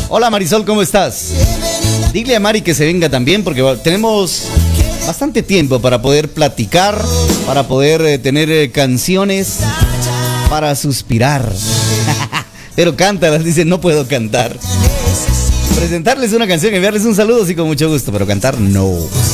Hola Marisol, ¿cómo estás? Dile a Mari que se venga también porque tenemos bastante tiempo para poder platicar, para poder tener canciones para suspirar. Pero cántalas, dice, no puedo cantar. Presentarles una canción, enviarles un saludo, sí, con mucho gusto, pero cantar no.